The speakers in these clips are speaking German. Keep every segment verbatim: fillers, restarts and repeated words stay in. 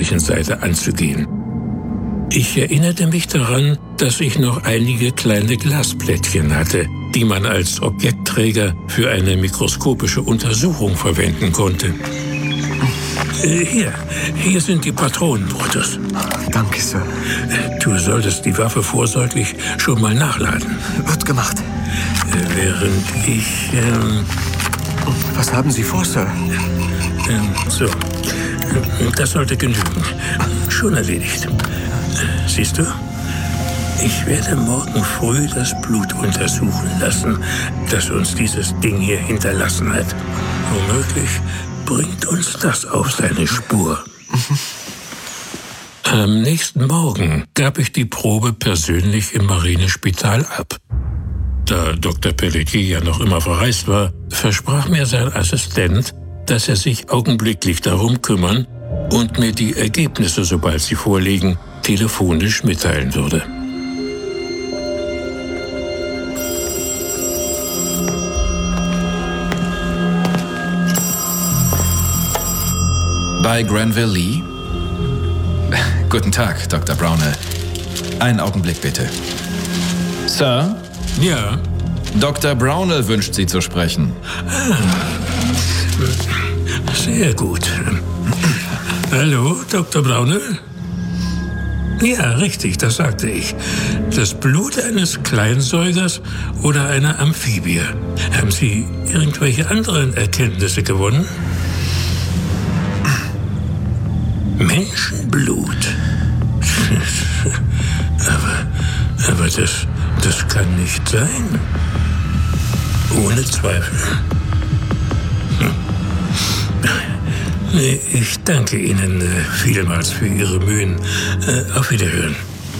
östlichen Seite anzugehen. Ich erinnerte mich daran, dass ich noch einige kleine Glasplättchen hatte, die man als Objektträger für eine mikroskopische Untersuchung verwenden konnte. Äh, hier, hier sind die Patronen, Brutus. Danke, Sir. Du solltest die Waffe vorsorglich schon mal nachladen. Wird gemacht. Äh, während ich... Ähm, Was haben Sie vor, Sir? Ähm, so, das sollte genügen. Schon erledigt. Siehst du? Ich werde morgen früh das Blut untersuchen lassen, das uns dieses Ding hier hinterlassen hat. Womöglich bringt uns das auf seine Spur. Am nächsten Morgen gab ich die Probe persönlich im Marinespital ab. Da Doktor Pelletier ja noch immer verreist war, versprach mir sein Assistent, dass er sich augenblicklich darum kümmern und mir die Ergebnisse, sobald sie vorliegen, telefonisch mitteilen würde. Bei Granville Lee? Guten Tag, Doktor Brownell. Einen Augenblick bitte. Sir? Ja? Doktor Brownell wünscht Sie zu sprechen. Sehr gut. Hallo, Doktor Brownell? Ja, richtig, das sagte ich. Das Blut eines Kleinsäugers oder einer Amphibie. Haben Sie irgendwelche anderen Erkenntnisse gewonnen? Menschenblut. aber, aber das, das kann nicht sein. Ohne Zweifel. Hm. Ich danke Ihnen äh, vielmals für Ihre Mühen. Äh, auf Wiederhören.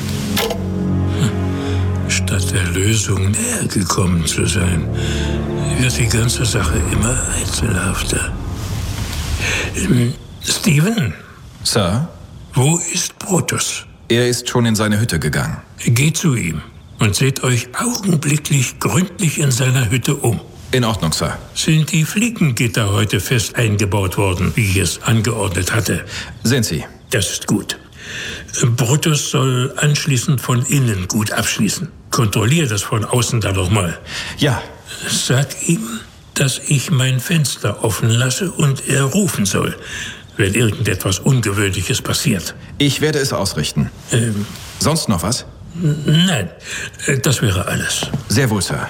Statt der Lösung näher gekommen zu sein, wird die ganze Sache immer einzelhafter. Ähm, Steven? Sir? Wo ist Brutus? Er ist schon in seine Hütte gegangen. Geht zu ihm und seht euch augenblicklich gründlich in seiner Hütte um. In Ordnung, Sir. Sind die Fliegengitter heute fest eingebaut worden, wie ich es angeordnet hatte? Sind sie. Das ist gut. Brutus soll anschließend von innen gut abschließen. Kontrollier das von außen dann nochmal. Ja. Sag ihm, dass ich mein Fenster offen lasse und er rufen soll, wenn irgendetwas Ungewöhnliches passiert. Ich werde es ausrichten. Ähm, Sonst noch was? n- nein, das wäre alles. Sehr wohl, Sir.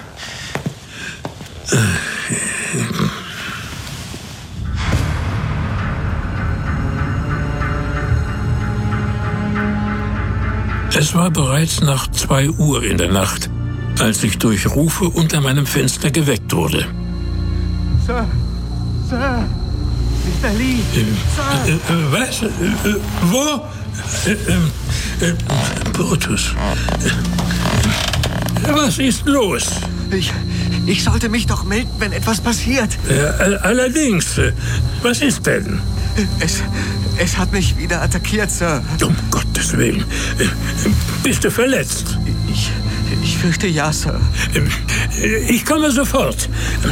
Es war bereits nach zwei Uhr in der Nacht, als ich durch Rufe unter meinem Fenster geweckt wurde. Sir, Sir, Mister Lee, Äh, Sir. äh, was? Äh, äh, wo? Äh, äh, äh, Brutus. Äh, was ist los? Ich, ich sollte mich doch melden, wenn etwas passiert. Äh, all- allerdings, äh, was ist denn? Es, es hat mich wieder attackiert, Sir. Um Gottes Willen. Äh, äh, bist du verletzt? Ich, ich fürchte ja, Sir. Äh, Ich komme sofort.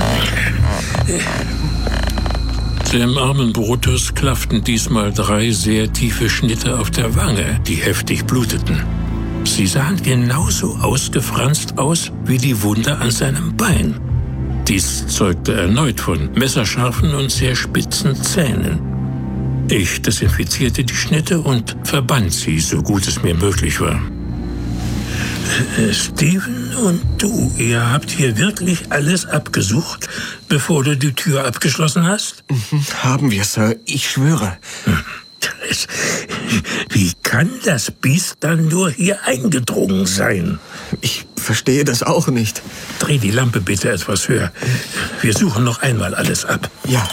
Dem armen Brutus klafften diesmal drei sehr tiefe Schnitte auf der Wange, die heftig bluteten. Sie sahen genauso ausgefranst aus wie die Wunde an seinem Bein. Dies zeugte erneut von messerscharfen und sehr spitzen Zähnen. Ich desinfizierte die Schnitte und verband sie, so gut es mir möglich war. Äh, Steven und du, ihr habt hier wirklich alles abgesucht, bevor du die Tür abgeschlossen hast? Haben wir, Sir. Ich schwöre. Es- Wie kann das Biest dann nur hier eingedrungen sein? Ich verstehe das auch nicht. Dreh die Lampe bitte etwas höher. Wir suchen noch einmal alles ab. Ja,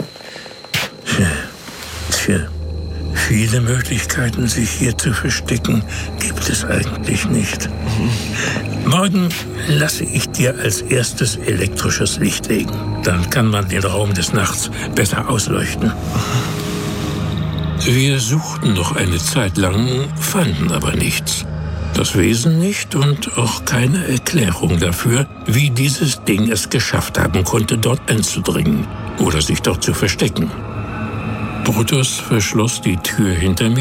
Tja, viele Möglichkeiten, sich hier zu verstecken, gibt es eigentlich nicht. Morgen lasse ich dir als erstes elektrisches Licht legen. Dann kann man den Raum des Nachts besser ausleuchten. Wir suchten noch eine Zeit lang, fanden aber nichts. Das Wesen nicht und auch keine Erklärung dafür, wie dieses Ding es geschafft haben konnte, dort einzudringen oder sich dort zu verstecken. Brutus verschloss die Tür hinter mir